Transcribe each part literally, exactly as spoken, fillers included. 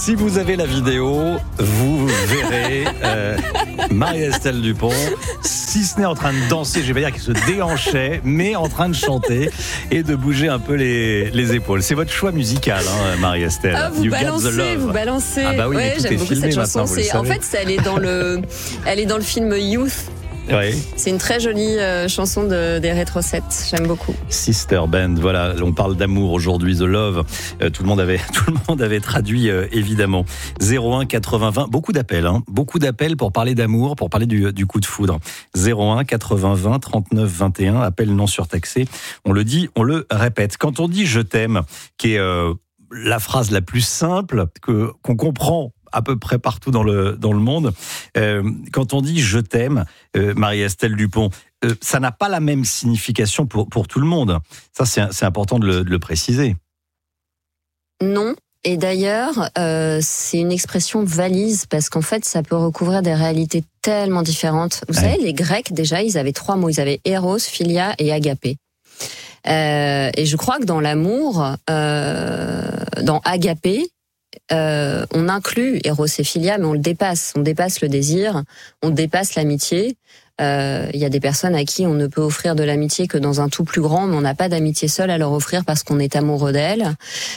Si vous avez la vidéo, vous verrez euh, Marie-Estelle Dupont, si ce n'est en train de danser, je vais pas dire qu'elle se déhanchait, mais en train de chanter et de bouger un peu les, les épaules. C'est votre choix musical, hein, Marie-Estelle. Ah, vous You balancez, vous balancez. Ah bah oui, ouais, j'aime beaucoup cette chanson. C'est, en fait, elle est dans le, elle est dans le film Youth. Oui. C'est une très jolie euh, chanson de, des Rétro sept, j'aime beaucoup. Sister Band, voilà, on parle d'amour aujourd'hui, The Love. Euh, tout le monde avait, tout le monde avait traduit euh, évidemment. zéro un quatre-vingts vingt, beaucoup d'appels, hein, beaucoup d'appels pour parler d'amour, pour parler du, du coup de foudre. zéro un quatre-vingts vingt trente-neuf vingt et un, appel non surtaxé. On le dit, on le répète. Quand on dit je t'aime, qui est euh, la phrase la plus simple que qu'on comprend à peu près partout dans le dans le monde. Euh, quand on dit je t'aime, euh, Marie-Estelle Dupont, euh, ça n'a pas la même signification pour pour tout le monde. Ça c'est c'est important de le, de le préciser. Non. Et d'ailleurs, euh, c'est une expression valise parce qu'en fait, ça peut recouvrir des réalités tellement différentes. Vous ouais. savez, les Grecs déjà, ils avaient trois mots. Ils avaient Eros, Philia et Agapé. Euh, et je crois que dans l'amour, euh, dans Agapé, Euh, on inclut Eros et Philia, mais on le dépasse. On dépasse le désir, on dépasse l'amitié. Il euh, y a des personnes à qui on ne peut offrir de l'amitié que dans un tout plus grand, mais on n'a pas d'amitié seule à leur offrir parce qu'on est amoureux d'elle.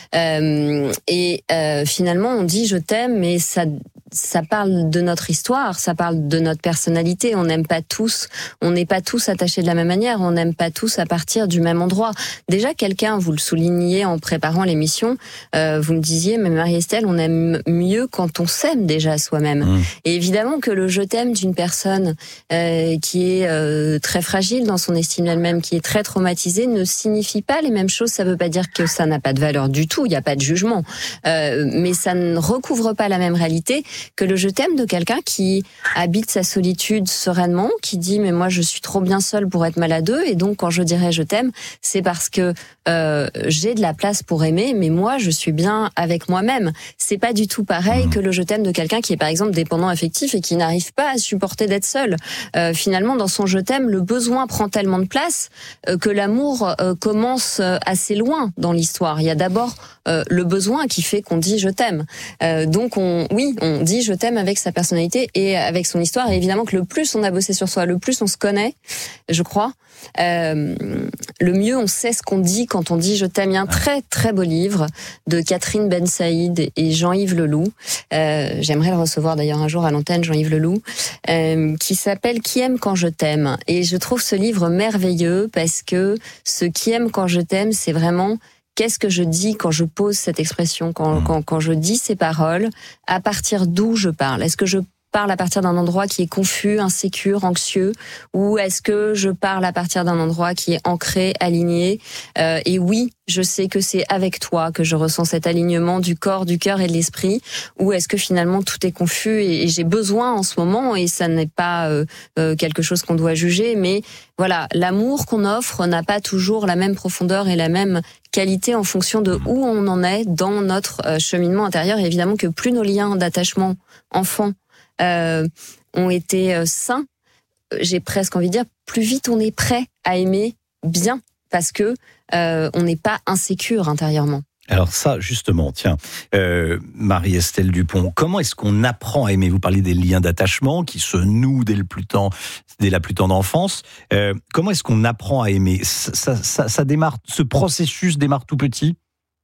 Euh, et euh, finalement, on dit je t'aime, mais ça ça parle de notre histoire, ça parle de notre personnalité. On n'aime pas tous, on n'est pas tous attachés de la même manière, on n'aime pas tous à partir du même endroit. Déjà, quelqu'un, vous le souligniez en préparant l'émission, euh, vous me disiez, mais Marie-Estelle, on aime mieux quand on s'aime déjà soi-même. Mmh. Et évidemment que le je t'aime d'une personne euh, qui est euh, très fragile dans son estime d'elle-même, qui est très traumatisée, ne signifie pas les mêmes choses. Ça ne veut pas dire que ça n'a pas de valeur du tout, il n'y a pas de jugement. Euh, mais ça ne recouvre pas la même réalité que le je t'aime de quelqu'un qui habite sa solitude sereinement, qui dit mais moi je suis trop bien seule pour être maladeux, et donc quand je dirais je t'aime, c'est parce que euh, j'ai de la place pour aimer, mais moi je suis bien avec moi-même. C'est pas du tout pareil que le je t'aime de quelqu'un qui est par exemple dépendant affectif et qui n'arrive pas à supporter d'être seul. Euh, finalement dans son je t'aime, le besoin prend tellement de place euh, que l'amour euh, commence assez loin dans l'histoire. Il y a d'abord euh, le besoin qui fait qu'on dit je t'aime. Euh, donc on, oui, on dit je t'aime avec sa personnalité et avec son histoire. Et évidemment que le plus on a bossé sur soi, le plus on se connaît, je crois, euh, le mieux on sait ce qu'on dit quand on dit je t'aime. Il y a un très très beau livre de Catherine Ben Saïd et Jean-Yves Leloup. Euh, j'aimerais le recevoir d'ailleurs un jour à l'antenne, Jean-Yves Leloup, euh, qui s'appelle Qui aime quand je t'aime. Et je trouve ce livre merveilleux parce que ce qui aime quand je t'aime, c'est vraiment qu'est-ce que je dis quand je pose cette expression, quand, quand, quand je dis ces paroles, à partir d'où je parle. Est-ce que je parle à partir d'un endroit qui est confus, insécure, anxieux, ou est-ce que je parle à partir d'un endroit qui est ancré, aligné? euh, Et oui, je sais que c'est avec toi que je ressens cet alignement du corps, du cœur et de l'esprit, ou est-ce que finalement tout est confus et, et j'ai besoin en ce moment, et ça n'est pas euh, euh, quelque chose qu'on doit juger, mais voilà, l'amour qu'on offre n'a pas toujours la même profondeur et la même qualité en fonction de où on en est dans notre euh, cheminement intérieur. Et évidemment que plus nos liens d'attachement enfants Euh, ont été euh, sains, j'ai presque envie de dire, plus vite on est prêt à aimer bien, parce que euh, on n'est pas insécure intérieurement. Alors ça, justement, tiens, euh, Marie-Estelle Dupont, comment est-ce qu'on apprend à aimer? Vous parlez des liens d'attachement qui se nouent dès le plus temps, dès la plus tendre enfance. Euh, comment est-ce qu'on apprend à aimer? ça, ça, ça démarre, ce processus démarre tout petit?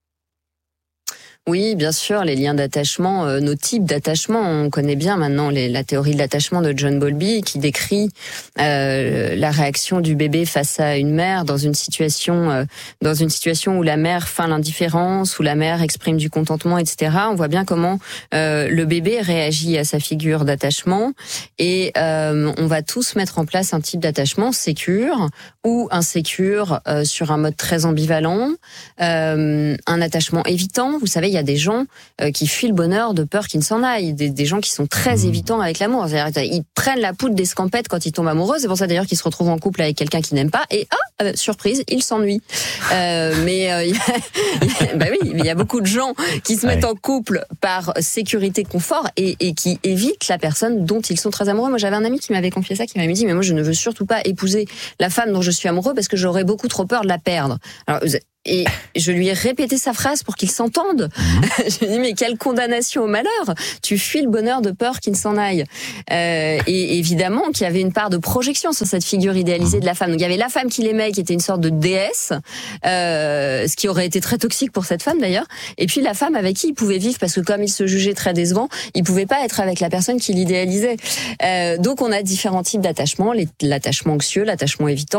Oui, bien sûr, les liens d'attachement, euh, nos types d'attachement, on connaît bien maintenant les, la théorie de l'attachement de John Bowlby qui décrit euh, la réaction du bébé face à une mère dans une situation, euh, dans une situation où la mère feint l'indifférence, où la mère exprime du contentement, et cetera. On voit bien comment euh, le bébé réagit à sa figure d'attachement, et euh, on va tous mettre en place un type d'attachement sécure ou insécure euh, sur un mode très ambivalent, euh, un attachement évitant. Vous savez, il y a des gens euh, qui fuient le bonheur de peur qu'il ne s'en aille, des, des gens qui sont très mmh. évitants avec l'amour. C'est-à-dire, ils prennent la poudre d'escampette quand ils tombent amoureux. C'est pour ça d'ailleurs qu'ils se retrouvent en couple avec quelqu'un qu'ils n'aiment pas. Et ah, euh, surprise, ils s'ennuient. Euh, mais euh, y a, y a, bah oui, il y a beaucoup de gens qui se mettent ouais. en couple par sécurité, confort et, et qui évitent la personne dont ils sont très amoureux. Moi, j'avais un ami qui m'avait confié ça, qui m'avait dit mais moi, je ne veux surtout pas épouser la femme dont je suis amoureux parce que j'aurais beaucoup trop peur de la perdre. Alors, Et je lui ai répété sa phrase pour qu'il s'entende. Mmh. Je lui ai dit, mais quelle condamnation au malheur. Tu fuis le bonheur de peur qu'il s'en aille. Euh, et évidemment qu'il y avait une part de projection sur cette figure idéalisée de la femme. Donc il y avait la femme qu'il aimait, qui était une sorte de déesse, euh, ce qui aurait été très toxique pour cette femme d'ailleurs. Et puis la femme avec qui il pouvait vivre, parce que comme il se jugeait très décevant, il pouvait pas être avec la personne qu'il idéalisait. Euh, donc on a différents types d'attachements, l'attachement anxieux, l'attachement évitant.